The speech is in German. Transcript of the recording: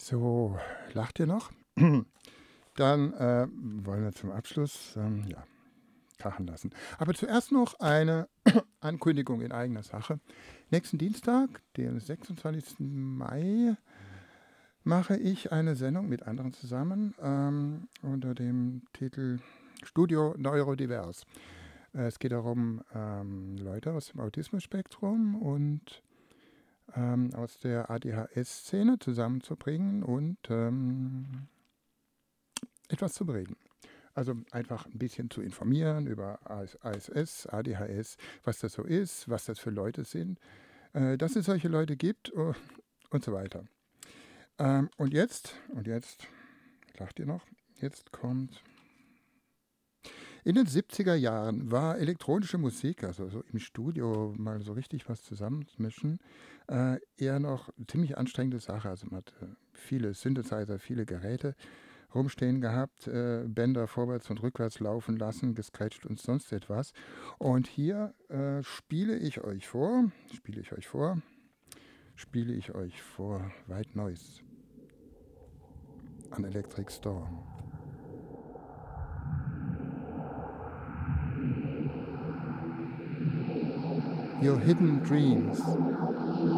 So, lacht ihr noch? Dann wollen wir zum Abschluss ja, krachen lassen. Aber zuerst noch eine Ankündigung in eigener Sache. Nächsten Dienstag, den 26. Mai, mache ich eine Sendung mit anderen zusammen unter dem Titel Studio Neurodivers. Es geht darum, Leute aus dem Autismus-Spektrum und aus der ADHS-Szene zusammenzubringen und etwas zu bereden. Also einfach ein bisschen zu informieren über ASS, ADHS, was das so ist, was das für Leute sind, dass es solche Leute gibt und so weiter. Und jetzt, lacht ihr noch, jetzt kommt... In den 70er Jahren war elektronische Musik, also so im Studio mal so richtig was zusammenmischen, eher noch eine ziemlich anstrengende Sache. Also man hat viele Synthesizer, viele Geräte rumstehen gehabt, Bänder vorwärts und rückwärts laufen lassen, gescratcht und sonst etwas. Und hier spiele ich euch vor White Noise an Electric Storm. Your hidden dreams